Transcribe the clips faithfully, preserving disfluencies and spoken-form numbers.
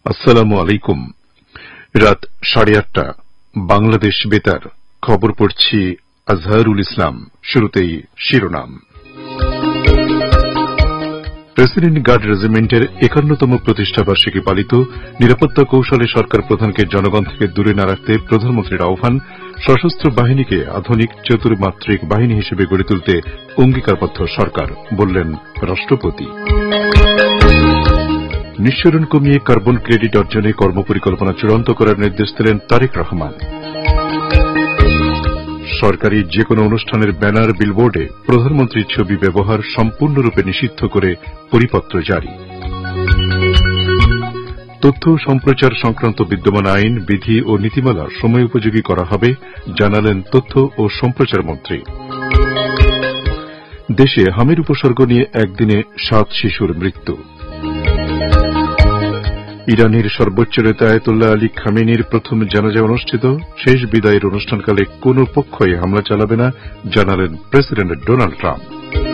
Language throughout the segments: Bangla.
আসসালামু আলাইকুম। রাত সাড়ে আটটা বাংলাদেশ বেতার খবর পড়ছি আজহারুল ইসলাম। শুরুতেই শিরোনাম। প্রেসিডেন্ট গার্ড রেজিমেন্টের একান্নতম প্রতিষ্ঠাবার্ষিকী পালিত। নিরাপত্তা কৌশলে সরকার প্রধানকে জনগণ থেকে দূরে না রাখতে প্রধানমন্ত্রীর আহ্বান। সশস্ত্র বাহিনীকে আধুনিক চতুর্মাত্রিক বাহিনী হিসেবে গড়ে তুলতে অঙ্গীকারবদ্ধ সরকার, বললেন রাষ্ট্রপতি। নিঃসরণ কমিয়ে কার্বন ক্রেডিট অর্জনে কর্মপরিকল্পনা চূড়ান্ত করার নির্দেশ দিলেন তারেক রহমান। সরকারি যে কোনো অনুষ্ঠানের ব্যানার, বিলবোর্ডে প্রধানমন্ত্রীর ছবি ব্যবহার সম্পূর্ণরূপে নিষিদ্ধ করে পরিপত্র জারি। তথ্য সম্প্রচার সংক্রান্ত বিদ্যমান আইন, বিধি ও নীতিমালা সময়োপযোগী করা হবে, জানালেন তথ্য ও সম্প্রচার মন্ত্রী। দেশে হামির উপসর্গ নিয়ে একদিনে সাত শিশুর মৃত্যু। ইরানের সর্বোচ্চ নেতা আয়াতুল্লাহ আলী খামেনির প্রথম জানাজা অনুষ্ঠিত। শেষ বিদায়ের অনুষ্ঠানকালে কোন পক্ষই হামলা চালাবে না, জানালেন প্রেসিডেন্ট ডোনাল্ড ট্রাম্প।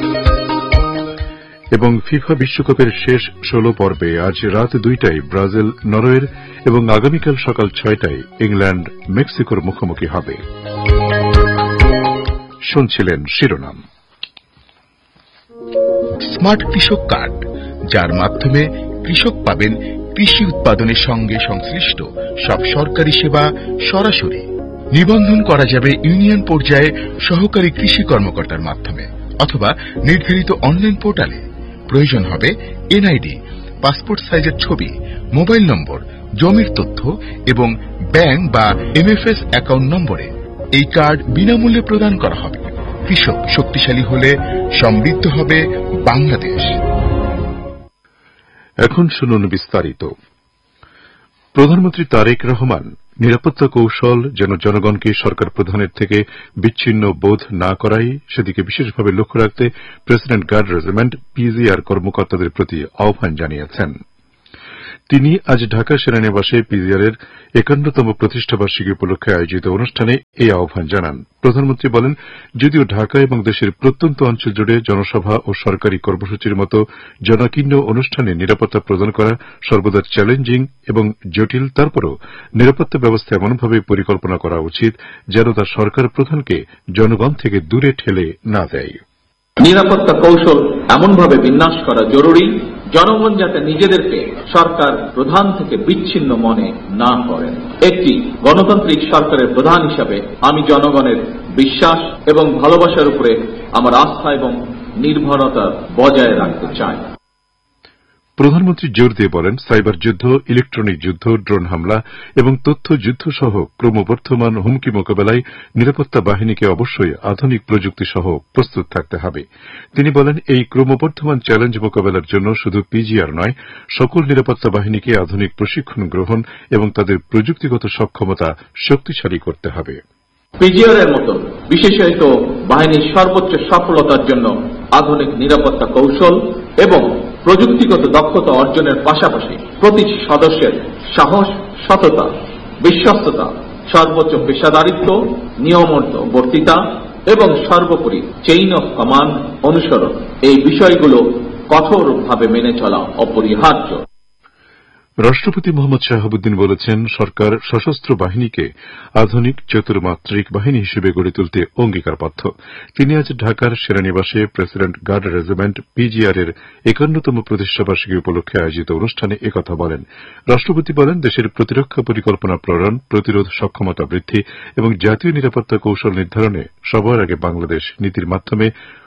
এবং ফিফা বিশ্বকাপের শেষ ষোলো পর্বে আজ রাত দুইটায় ব্রাজিল নরওয়ের এবং আগামীকাল সকাল ছয়টায় ইংল্যান্ড মেক্সিকোর মুখোমুখি হবে। শুনছিলেন শিরোনাম। স্মার্ট কৃষক কার্ড, যার মাধ্যমে কৃষক পাবেন কৃষি উৎপাদনের সঙ্গে সংশ্লিষ্ট সব সরকারি সেবা সরাসরি। নিবন্ধন করা যাবে ইউনিয়ন পর্যায়ে সহকারী কৃষি কর্মকর্তার মাধ্যমে অথবা নির্ধারিত অনলাইন পোর্টালে। প্রয়োজন হবে এনআইডি, পাসপোর্ট সাইজের ছবি, মোবাইল নম্বর, জমির তথ্য এবং ব্যাংক বা এমএফএস অ্যাকাউন্ট নম্বরে। এই কার্ড বিনামূল্যে প্রদান করা হবে। কৃষক শক্তিশালী হলে সমৃদ্ধ হবে বাংলাদেশ। এখন শুনুন বিস্তারিত। প্রধানমন্ত্রী তারেক রহমান নিরাপত্তা কৌশল যেন জনগণকে সরকার প্রধানের থেকে বিচ্ছিন্ন বোধ না করায় সেদিকে বিশেষভাবে লক্ষ্য রাখতে প্রেসিডেন্ট গার্ড রেজিমেন্ট পিজিআর কর্মকর্তাদের প্রতি আহ্বান জানিয়েছেন। তিনি আজ ঢাকা সেনানিবাসে পিজিআরের একান্নতম প্রতিষ্ঠাবার্ষিকী উপলক্ষে আয়োজিত অনুষ্ঠানে এই আহ্বান জানান। প্রধানমন্ত্রী বলেন, যদিও ঢাকা এবং দেশের প্রত্যন্ত অঞ্চল জুড়ে জনসভা ও সরকারি কর্মসূচির মতো জনাকীর্ণ অনুষ্ঠানে নিরাপত্তা প্রদান করা সর্বদা চ্যালেঞ্জিং এবং জটিল, তারপরও নিরাপত্তা ব্যবস্থা এমনভাবে পরিকল্পনা করা উচিত যেন তা সরকার প্রধানকে জনগণ থেকে দূরে ঠেলে না দেয়। নিরাপত্তা কৌশল এমনভাবে বিন্যাস করা জরুরি জনগণ যাতে নিজেদেরকে সরকার প্রধান থেকে বিচ্ছিন্ন মনে না করেন। একটি গণতান্ত্রিক সরকারের প্রধান হিসাবে আমি জনগণের বিশ্বাস এবং ভালোবাসার উপরে আমার আস্থা এবং নির্ভরতা বজায় রাখতে চাই। প্রধানমন্ত্রী জোর দিয়ে বলেন, সাইবার যুদ্ধ, ইলেকট্রনিক যুদ্ধ, ড্রোন হামলা এবং তথ্য যুদ্ধ সহ ক্রমবর্ধমান হুমকি মোকাবেলায় নিরাপত্তা বাহিনীকে অবশ্যই আধুনিক প্রযুক্তি সহ প্রস্তুত থাকতে হবে। তিনি বলেন, এই ক্রমবর্ধমান চ্যালেঞ্জ মোকাবেলার জন্য শুধু পিজিআর নয়, সকল নিরাপত্তা বাহিনীকে আধুনিক প্রশিক্ষণ গ্রহণ এবং তাদের প্রযুক্তিগত সক্ষমতা শক্তিশালী করতে হবে। পিজিআর এর মতো বিশেষায়িত বাহিনীর সর্বোচ্চ সফলতার জন্য আধুনিক নিরাপত্তা কৌশল এবং প্রযুক্তিগত দক্ষতা অর্জনের পাশাপাশি প্রতিটি সদস্যের সাহস, সততা, বিশ্বস্ততা, সর্বোচ্চ পেশাদারিত্ব, নিয়মবর্তিতা এবং সর্বোপরি চেইন অফ কমান্ড অনুসরণ, এই বিষয়গুলো কঠোরভাবে মেনে চলা অপরিহার্য। রাষ্ট্রপতি মোহাম্মদ শাহাবুদ্দিন বলেছেন, সরকার সশস্ত্র বাহিনীকে আধুনিক চতুর্মাত্রিক বাহিনী হিসেবে গড়ে তুলতে অঙ্গীকারবদ্ধ। তিনি আজ ঢাকার সেনানিবাসে প্রেসিডেন্ট গার্ড রেজিমেন্ট পিজিআর এর একান্নতম প্রতিষ্ঠাবার্ষিকী উপলক্ষে আয়োজিত অনুষ্ঠানে একথা বলেন। রাষ্ট্রপতি বলেন, দেশের প্রতিরক্ষা পরিকল্পনা প্রণয়ন, প্রতিরোধ সক্ষমতা বৃদ্ধি এবং জাতীয় নিরাপত্তা কৌশল নির্ধারণে সবার আগে বাংলাদেশ নীতির মাধ্যমে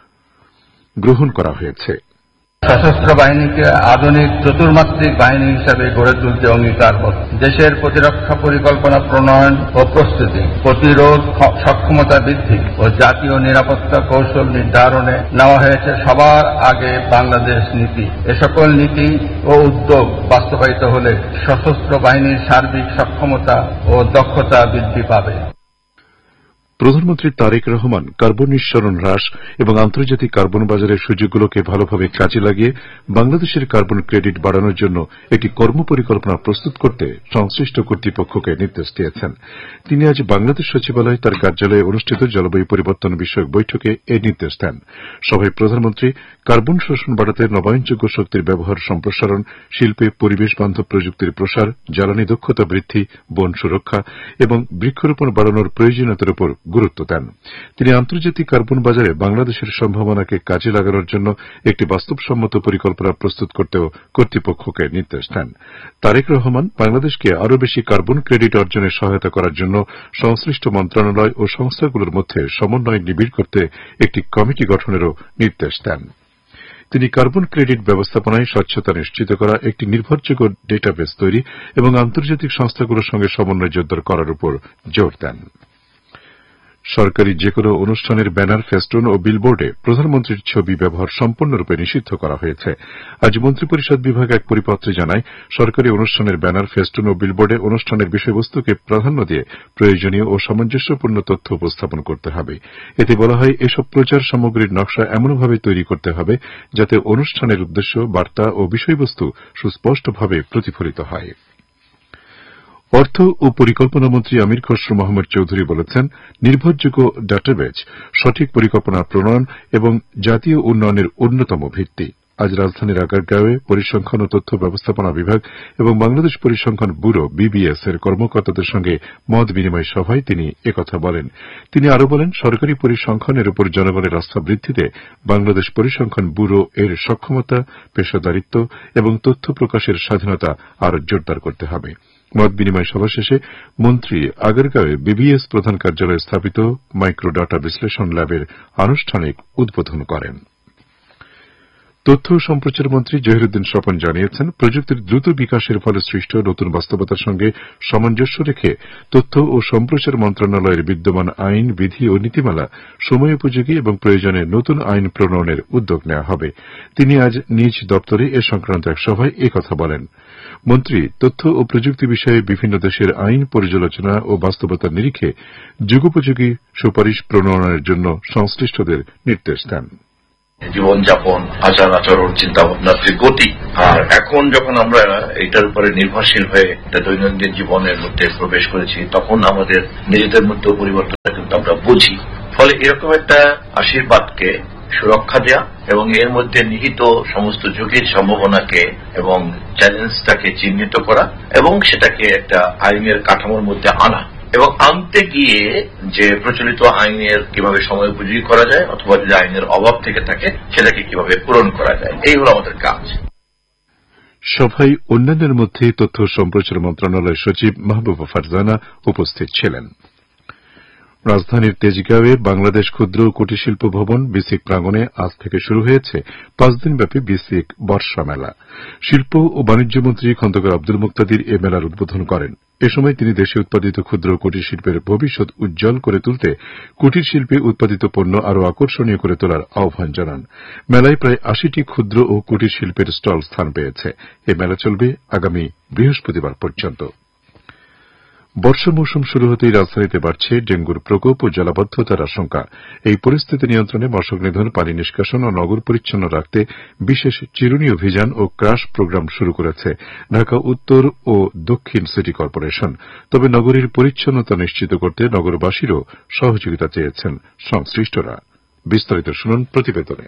গ্রহণ করা হয়েছে। সশস্ত্র বাহিনীকে আধুনিক চতুর্মাত্রিক বাহিনী হিসাবে গড়ে তুলতে অঙ্গীকারবদ্ধ। দেশের প্রতিরক্ষা পরিকল্পনা প্রণয়ন ও প্রস্তুতি, প্রতিরোধ সক্ষমতা বৃদ্ধি ও জাতীয় নিরাপত্তা কৌশল নির্ধারণে নেওয়া হয়েছে সবার আগে বাংলাদেশ নীতি। এ সকল নীতি ও উদ্যোগ বাস্তবায়িত হলে সশস্ত্র বাহিনীর সার্বিক সক্ষমতা ও দক্ষতা বৃদ্ধি পাবে। প্রধানমন্ত্রী তারেক রহমান কার্বন নিঃসরণ হ্রাস এবং আন্তর্জাতিক কার্বন বাজারের সুযোগগুলোকে ভালোভাবে কাজে লাগিয়ে বাংলাদেশের কার্বন ক্রেডিট বাড়ানোর জন্য একটি কর্মপরিকল্পনা প্রস্তুত করতে সংশ্লিষ্ট কর্তৃপক্ষকে নির্দেশ দিয়েছেন। তিনি আজ বাংলাদেশ সচিবালয়ে তার কার্যালয়ে অনুষ্ঠিত জলবায়ু পরিবর্তন বিষয়ক বৈঠকে এই নির্দেশ দেন। সভায় প্রধানমন্ত্রী কার্বন শোষণ বাড়াতে নবায়নযোগ্য শক্তির ব্যবহার সম্প্রসারণ, শিল্পে পরিবেশ বান্ধব প্রযুক্তির প্রসার, জ্বালানি দক্ষতা বৃদ্ধি, বন সুরক্ষা এবং বৃক্ষরোপণ বাড়ানোর প্রয়োজনীয়তার উপর গুরুত্ব দেন। তিনি আন্তর্জাতিক কার্বন বাজারে বাংলাদেশের সম্ভাবনাকে কাজে লাগানোর জন্য একটি বাস্তবসম্মত পরিকল্পনা প্রস্তুত করতেও কর্তৃপক্ষকে নির্দেশ দেন। তারেক রহমান বাংলাদেশকে আরও বেশি কার্বন ক্রেডিট অর্জনে সহায়তা করার জন্য সংশ্লিষ্ট মন্ত্রণালয় ও সংস্থাগুলোর মধ্যে সমন্বয় নিবিড় করতে একটি কমিটি গঠনেরও নির্দেশ দেন। তিনি কার্বন ক্রেডিট ব্যবস্থাপনায় স্বচ্ছতা নিশ্চিত করা, একটি নির্ভরযোগ্য ডেটাবেস তৈরি এবং আন্তর্জাতিক সংস্থাগুলোর সঙ্গে সমন্বয় জোরদার করার উপর জোর দেন। সরকারি যেকোনো অনুষ্ঠানের ব্যানার, ফেস্টুন ও বিলবোর্ডে প্রধানমন্ত্রীর ছবি ব্যবহার সম্পূর্ণরূপে নিষিদ্ধ করা হয়েছে। আজ মন্ত্রিপরিষদ বিভাগ এক পরিপত্রে জানায়, সরকারি অনুষ্ঠানের ব্যানার, ফেস্টুন ও বিলবোর্ডে অনুষ্ঠানের বিষয়বস্তুকে প্রাধান্য দিয়ে প্রয়োজনীয় ও সামঞ্জস্যপূর্ণ তথ্য উপস্থাপন করতে হবে। এতে বলা হয়, এসব প্রচার সামগ্রীর নকশা এমনভাবে তৈরি করতে হবে যাতে অনুষ্ঠানের উদ্দেশ্য, বার্তা ও বিষয়বস্তু সুস্পষ্টভাবে প্রতিফলিত হয়। অর্থ ও পরিকল্পনা মন্ত্রী আমির খসরু মাহমুদ চৌধুরী বলেছেন, নির্ভরযোগ্য ডাটাবেজ সঠিক পরিকল্পনা প্রণয়ন এবং জাতীয় উন্নয়নের অন্যতম ভিত্তি। আজ রাজধানীর আগারগাঁওয়ে পরিসংখ্যান ও তথ্য ব্যবস্থাপনা বিভাগ এবং বাংলাদেশ পরিসংখ্যান ব্যুরো বিবিএস এর কর্মকর্তাদের সঙ্গে মত বিনিময় সভায় তিনি একথা বলেন। তিনি আরও বলেন, সরকারি পরিসংখ্যানের উপর জনগণের আস্থা বৃদ্ধিতে বাংলাদেশ পরিসংখ্যান ব্যুরো এর সক্ষমতা, পেশাদারিত্ব এবং তথ্য প্রকাশের স্বাধীনতা আরও জোরদার করতে হবে। মত বিনিময় সভা শেষে মন্ত্রী আগারগাঁওয়ে বিবিএস প্রধান কার্যালয়ে স্থাপিত মাইক্রোডাটা বিশ্লেষণ ল্যাবের আনুষ্ঠানিক উদ্বোধন করেন। তথ্য ও সম্প্রচার মন্ত্রী জহিরুদ্দিন স্বপন জানিয়েছেন, প্রযুক্তির দ্রুত বিকাশের ফলে সৃষ্ট নতুন বাস্তবতার সঙ্গে সামঞ্জস্য রেখে তথ্য ও সম্প্রচার মন্ত্রণালয়ের বিদ্যমান আইন, বিধি ও নীতিমালা সময়োপযোগী এবং প্রয়োজনে নতুন আইন প্রণয়নের উদ্যোগ নেওয়া হবে। তিনি আজ নিজ দপ্তরে এ সংক্রান্ত এক সভায় একথা বলেন। মন্ত্রী তথ্য ও প্রযুক্তি বিষয়ে বিভিন্ন দেশের আইন পর্যালোচনা ও বাস্তবতার নিরিখে যুগোপযোগী সুপারিশ প্রণয়নের জন্য সংশ্লিষ্টদের নির্দেশ দেন। জীবনযাপন, আচার আচরণ, চিন্তা ভাবনার যে গতি, আর এখন যখন আমরা এটার উপরে নির্ভরশীল হয়ে দৈনন্দিন জীবনের মধ্যে প্রবেশ করেছি, তখন আমাদের নিজেদের মধ্যে পরিবর্তনটা কিন্তু আমরা বুঝি। ফলে এরকম একটা আশীর্বাদকে সুরক্ষা দেয়া এবং এর মধ্যে নিহিত সমস্ত ঝুঁকির সম্ভাবনাকে এবং চ্যালেঞ্জটাকে চিহ্নিত করা এবং সেটাকে একটা আইনের কাঠামোর মধ্যে আনা এবং আনতে গিয়ে যে প্রচলিত আইনের কিভাবে সময় উপযোগী করা যায় অথবা যদি আইনের অভাব থেকে থাকে সেটাকে কিভাবে পূরণ করা যায়, এই হল আমাদের কাজ। সভায় অন্যান্যের মধ্যে তথ্য সম্প্রচার মন্ত্রণালয়ের সচিব মাহবুবা ফারজানা উপস্থিত ছিলেন। রাজধানীর তেজগাঁওয়ে বাংলাদেশ ক্ষুদ্র ও কুটির শিল্প ভবন বিসিক প্রাঙ্গণে আজ থেকে শুরু হয়েছে পাঁচ দিনব্যাপী বিসিক বর্ষা মেলা। শিল্প ও বাণিজ্য মন্ত্রী খন্দকার আব্দুল মুক্তাদির এ মেলার উদ্বোধন করেন। এ সময় তিনি দেশে উৎপাদিত ক্ষুদ্র ও কুটির শিল্পের ভবিষ্যৎ উজ্জ্বল করে তুলতে কুটির শিল্পে উৎপাদিত পণ্য আরও আকর্ষণীয় করে তোলার আহ্বান জানান। মেলায় প্রায় আশিটি ক্ষুদ্র ও কুটির শিল্পের স্টল স্থান পেয়েছে। এ মেলা চলবে আগামী বৃহস্পতিবার পর্যন্ত। বর্ষা মৌসুম শুরু হতেই রাজধানীতে বাড়ছে ডেঙ্গুর প্রকোপ ও জলাবদ্ধতার আশঙ্কা। এই পরিস্থিতি নিয়ন্ত্রণে মশক নিধন, পানি নিষ্কাশন ও নগর পরিচ্ছন্ন রাখতে বিশেষ চিরুনি অভিযান ও ক্রাশ প্রোগ্রাম শুরু করেছে ঢাকা উত্তর ও দক্ষিণ সিটি কর্পোরেশন। তবে নগরীর পরিচ্ছন্নতা নিশ্চিত করতে নগরবাসীরও সহযোগিতা চেয়েছেন সংশ্লিষ্টরা। বিস্তারিত শুনুন প্রতিবেদনে।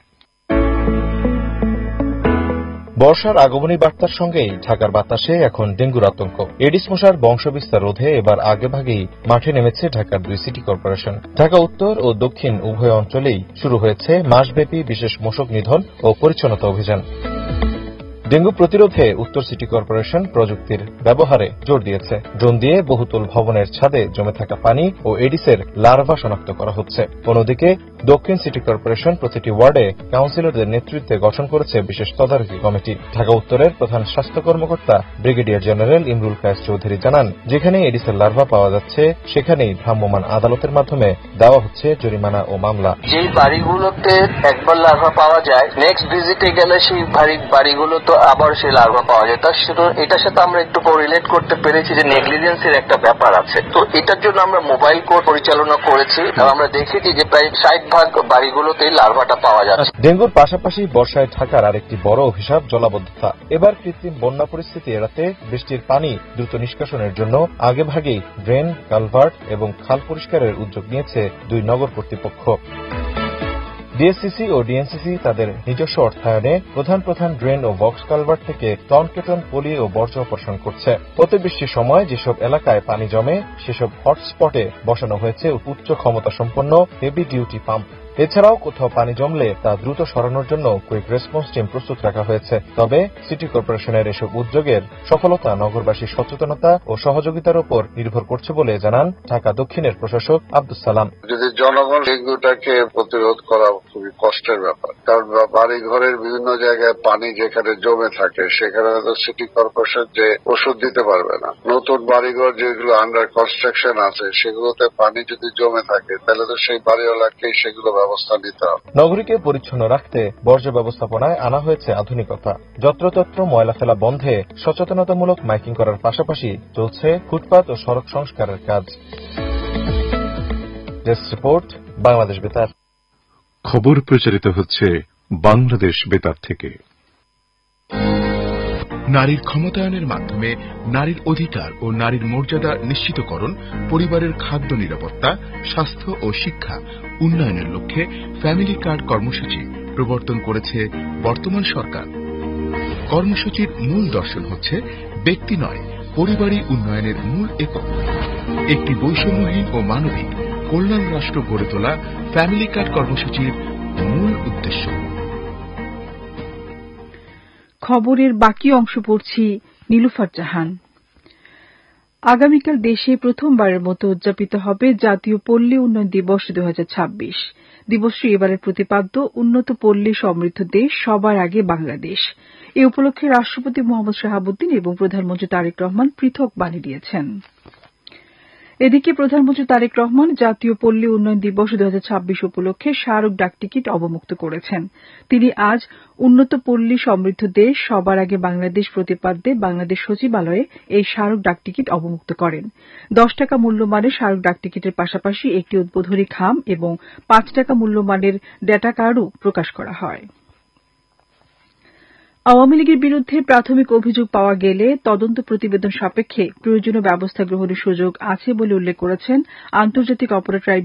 বর্ষার আগমনী বার্তার সঙ্গেই ঢাকার বাতাসে এখন ডেঙ্গুর আতঙ্ক। এডিস মশার বংশবিস্তার রোধে এবার আগেভাগেই মাঠে নেমেছে ঢাকার দুই সিটি কর্পোরেশন। ঢাকা উত্তর ও দক্ষিণ উভয় অঞ্চলেই শুরু হয়েছে মাসব্যাপী বিশেষ মশক নিধন ও পরিচ্ছন্নতা অভিযান। ডেঙ্গু প্রতিরোধে উত্তর সিটি কর্পোরেশন প্রযুক্তির ব্যবহারে জোর দিয়েছে। ড্রোন দিয়ে বহুতল ভবনের ছাদে জমে থাকা পানি ও এডিসের লার্ভা শনাক্ত করা হচ্ছে। অন্যদিকে দক্ষিণ সিটি কর্পোরেশন প্রতিটি ওয়ার্ডে কাউন্সিলরদের নেতৃত্বে গঠন করেছে বিশেষ তদারকি কমিটি। ঢাকা উত্তরের প্রধান স্বাস্থ্য কর্মকর্তা ব্রিগেডিয়ার জেনারেল ইমরুল কায়েস চৌধুরী জানান, যেখানে এডিসের লার্ভা পাওয়া যাচ্ছে সেখানেই ভ্রাম্যমাণ আদালতের মাধ্যমে দেওয়া হচ্ছে জরিমানা ও মামলা। যে বাড়িগুলোতে একবার লার্ভা পাওয়া যায়, নেক্সট ভিজিটে গেলে সেই বাড়িগুলো তো আবার সেই লার্ভা পাওয়া যায়। তার সাথে এটার সাথে আমরা একটু কোরিলেট করতে পেরেছি যে নেগলিজেন্সের একটা ব্যাপার আছে। তো এটার জন্য আমরা মোবাইল কোড পরিচালনা করেছি এবং আমরা দেখেছি যে প্রায় ষাট ভাগ বাড়িগুলোতেই লার্ভাটা পাওয়া যাচ্ছে। ডেঙ্গুর পাশাপাশি বর্ষায় ঢাকার আরেকটি বড় অভিশাপ জলাবদ্ধতা। এবার কৃত্রিম বন্যা পরিস্থিতি এড়াতে বৃষ্টির পানি দ্রুত নিষ্কাশনের জন্য আগেভাগেই ড্রেন, কালভার্ট এবং খাল পরিষ্কারের উদ্যোগ নিয়েছে দুই নগর কর্তৃপক্ষ। ডিএসসিসি ও ডিএনসিসি তাদের নিজস্ব অর্থায়নে প্রধান প্রধান ড্রেন ও বক্স কালভার্ট থেকে টন কে টন পলি ও বর্জ্য অপসারণ করছে। অতিবৃষ্টির সময় যেসব এলাকায় পানি জমে সেসব হটস্পটে বসানো হয়েছে উচ্চ ক্ষমতা সম্পন্ন হেভি ডিউটি পাম্প। এছাড়াও কোথাও পানি জমলে তা দ্রুত সরানোর জন্য কুইক রেসপন্স টিম প্রস্তুত রাখা হয়েছে। তবে সিটি কর্পোরেশনের এসব উদ্যোগের সফলতা নগরবাসীর সচেতনতা ও সহযোগিতার উপর নির্ভর করছে বলে জানান ঢাকা দক্ষিণের প্রশাসক আব্দুস সালাম। যদি জনগণ ডেঙ্গুটাকে প্রতিরোধ করা খুবই কষ্টের ব্যাপার, কারণ বাড়ি ঘরের বিভিন্ন জায়গায় পানি যেখানে জমে থাকে সেখানে হয়তো সিটি কর্পোরেশন যে ওষুধ দিতে পারবে না। নতুন বাড়িঘর যেগুলো আন্ডার কনস্ট্রাকশন আছে সেগুলোতে পানি যদি জমে থাকে তাহলে তো সেই বাড়িওয়ালাকেই সেগুলো ব্যবস্থা নিতে হবে। নগরীকে পরিচ্ছন্ন রাখতে বর্জ্য ব্যবস্থাপনায় আনা হয়েছে আধুনিকতা। যত্রতত্র ময়লা ফেলা বন্ধে সচেতনতামূলক মাইকিং করার পাশাপাশি চলছে ফুটপাত ও সড়ক সংস্কারের কাজ। ডেস্ক রিপোর্ট, বাংলাদেশ বেতার। খবর প্রচারিত হচ্ছে বাংলাদেশ বেতার থেকে। নারীর ক্ষমতায়নের মাধ্যমে নারীর অধিকার ও নারীর মর্যাদা নিশ্চিতকরণ, পরিবারের খাদ্য নিরাপত্তা, স্বাস্থ্য ও শিক্ষা উন্নয়নের লক্ষ্যে ফ্যামিলি কার্ড কর্মসূচি প্রবর্তন করেছে বর্তমান সরকার। কর্মসূচির মূল দর্শন হচ্ছে ব্যক্তি নয়, পরিবারই উন্নয়নের মূল একক। একটি বৈষম্যহীন ও মানবিক কল্যাণ রাষ্ট্র গড়ে তোলা ফ্যামিলি কার্ড কর্মসূচির মূল উদ্দেশ্য। খবরের বাকি অংশ পড়ছি নীলুফার জাহান। আগামীকাল দেশে প্রথমবারের মতো উদযাপিত হবে জাতীয় পল্লী উন্নয়ন দিবস দুই হাজার ছাব্বিশ। দিবসটি এবারের প্রতিপাদ্য উন্নত পল্লী সমৃদ্ধ দেশ, সবার আগে বাংলাদেশ। এ উপলক্ষে রাষ্ট্রপতি মোহাম্মদ শাহাবুদ্দিন এবং প্রধানমন্ত্রী তারেক রহমান পৃথক বাণী দিয়েছেন। এদিকে প্রধানমন্ত্রী তারেক রহমান জাতীয় পল্লী উন্নয়ন দিবস দুই হাজার ছাব্বিশ উপলক্ষে স্মারক ডাকটিকিট অবমুক্ত করেছেন। তিনি আজ উন্নত পল্লী সমৃদ্ধ দেশ, সবার আগে বাংলাদেশ প্রতিপাদ্যে বাংলাদেশ সচিবালয়ে এই স্মারক ডাকটিকিট অবমুক্ত করেন। দশ টাকা মূল্যমানের স্মারক ডাকটিকিটের পাশাপাশি একটি উদ্বোধনী খাম এবং পাঁচ টাকা মূল্যমানের ডেটা কার্ডও প্রকাশ করা হয়। আওয়ামী লীগের বিরুদ্ধে প্রাথমিক অভিযোগ পাওয়া গেলে তদন্ত প্রতিবেদন সাপেক্ষে প্রয়োজনীয় ব্যবস্থা গ্রহণের সুযোগ আছে বলে উল্লেখ করেছেন আন্তর্জাতিক অপরাধ